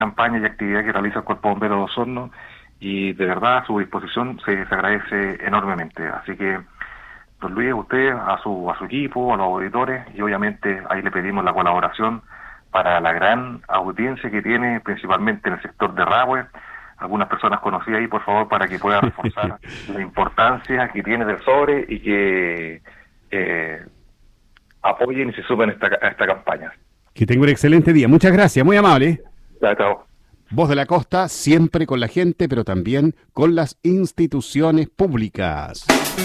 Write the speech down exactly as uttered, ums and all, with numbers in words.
campaña y actividad que realiza el Cuerpo de Bomberos de Osorno, y de verdad a su disposición se, se agradece enormemente. Así que, don Luis, a usted, a su, a su equipo, a los auditores, y obviamente ahí le pedimos la colaboración para la gran audiencia que tiene, principalmente en el sector de Rahue, algunas personas conocidas ahí, por favor, para que pueda reforzar la importancia que tiene del sobre y que eh, apoyen y se sumen a esta, a esta campaña. Que tenga un excelente día. Muchas gracias, muy amable. Chao, chao. Voz de la Costa, siempre con la gente, pero también con las instituciones públicas.